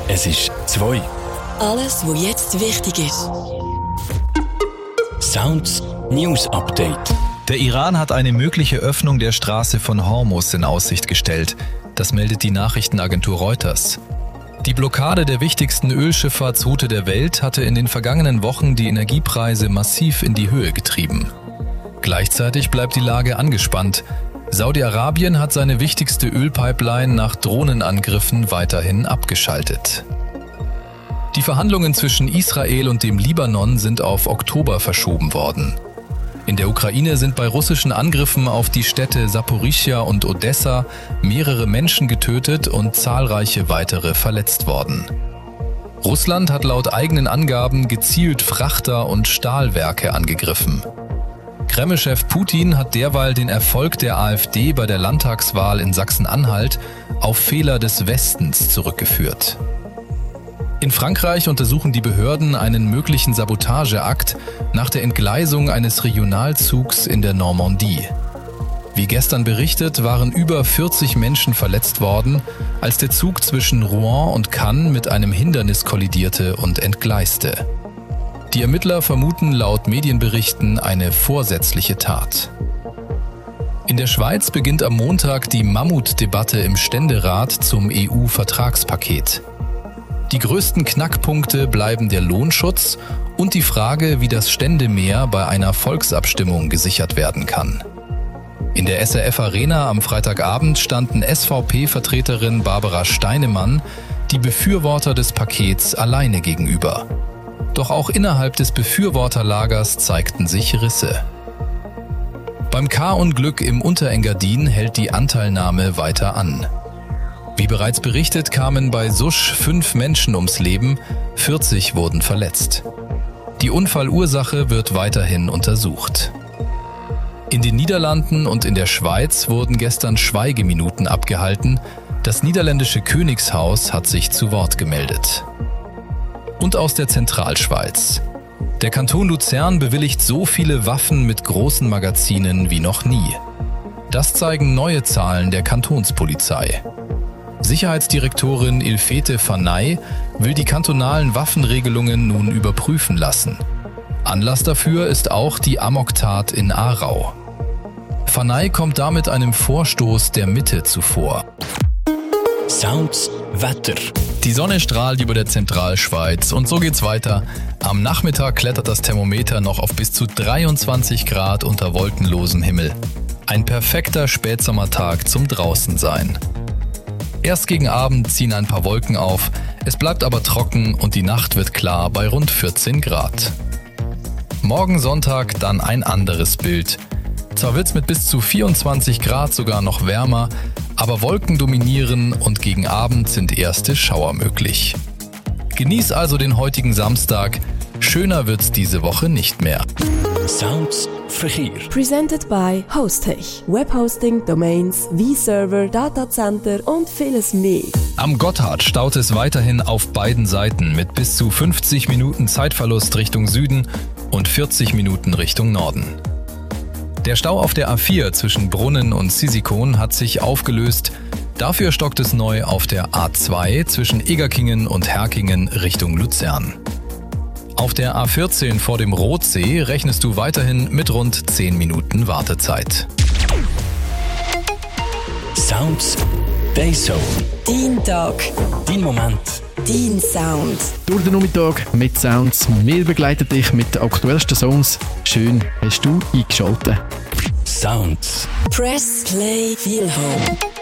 Es ist 2. Alles, was jetzt wichtig ist. Sounds News Update. Der Iran hat eine mögliche Öffnung der Straße von Hormuz in Aussicht gestellt. Das meldet die Nachrichtenagentur Reuters. Die Blockade der wichtigsten Ölschifffahrtsroute der Welt hatte in den vergangenen Wochen die Energiepreise massiv in die Höhe getrieben. Gleichzeitig bleibt die Lage angespannt. Saudi-Arabien hat seine wichtigste Ölpipeline nach Drohnenangriffen weiterhin abgeschaltet. Die Verhandlungen zwischen Israel und dem Libanon sind auf Oktober verschoben worden. In der Ukraine sind bei russischen Angriffen auf die Städte Saporischschja und Odessa mehrere Menschen getötet und zahlreiche weitere verletzt worden. Russland hat laut eigenen Angaben gezielt Frachter und Stahlwerke angegriffen. Kreml-Chef Putin hat derweil den Erfolg der AfD bei der Landtagswahl in Sachsen-Anhalt auf Fehler des Westens zurückgeführt. In Frankreich untersuchen die Behörden einen möglichen Sabotageakt nach der Entgleisung eines Regionalzugs in der Normandie. Wie gestern berichtet, waren über 40 Menschen verletzt worden, als der Zug zwischen Rouen und Cannes mit einem Hindernis kollidierte und entgleiste. Die Ermittler vermuten laut Medienberichten eine vorsätzliche Tat. In der Schweiz beginnt am Montag die Mammutdebatte im Ständerat zum EU-Vertragspaket. Die größten Knackpunkte bleiben der Lohnschutz und die Frage, wie das Ständemehr bei einer Volksabstimmung gesichert werden kann. In der SRF Arena am Freitagabend standen SVP-Vertreterin Barbara Steinemann die Befürworter des Pakets alleine gegenüber. Doch auch innerhalb des Befürworterlagers zeigten sich Risse. Beim K-Unglück im Unterengadin hält die Anteilnahme weiter an. Wie bereits berichtet, kamen bei Susch 5 Menschen ums Leben, 40 wurden verletzt. Die Unfallursache wird weiterhin untersucht. In den Niederlanden und in der Schweiz wurden gestern Schweigeminuten abgehalten. Das niederländische Königshaus hat sich zu Wort gemeldet. Und aus der Zentralschweiz. Der Kanton Luzern bewilligt so viele Waffen mit großen Magazinen wie noch nie. Das zeigen neue Zahlen der Kantonspolizei. Sicherheitsdirektorin Ilfete Fanay will die kantonalen Waffenregelungen nun überprüfen lassen. Anlass dafür ist auch die Amoktat in Aarau. Fanay kommt damit einem Vorstoß der Mitte zuvor. Sounds Wetter. Die Sonne strahlt über der Zentralschweiz und so geht's weiter. Am Nachmittag klettert das Thermometer noch auf bis zu 23 Grad unter wolkenlosem Himmel. Ein perfekter Spätsommertag zum Draußensein. Erst gegen Abend ziehen ein paar Wolken auf, es bleibt aber trocken und die Nacht wird klar bei rund 14 Grad. Morgen Sonntag dann ein anderes Bild. Zwar wird's mit bis zu 24 Grad sogar noch wärmer, aber Wolken dominieren und gegen Abend sind erste Schauer möglich. Genieß also den heutigen Samstag, schöner wird's diese Woche nicht mehr. Sounds Verkehr. Presented by Hostech. Webhosting, Domains, V-Server, Datacenter und vieles mehr. Am Gotthard staut es weiterhin auf beiden Seiten mit bis zu 50 Minuten Zeitverlust Richtung Süden und 40 Minuten Richtung Norden. Der Stau auf der A4 zwischen Brunnen und Sisikon hat sich aufgelöst. Dafür stockt es neu auf der A2 zwischen Egerkingen und Herkingen Richtung Luzern. Auf der A14 vor dem Rotsee rechnest du weiterhin mit rund 10 Minuten Wartezeit. Sounds Dayzone. Dein Tag. Dein Moment. Dein Sound. Durch den Nachmittag mit Sounds. Wir begleiten dich mit den aktuellsten Songs. Schön hast du eingeschaltet. Sounds. Press, Play, Feel Home.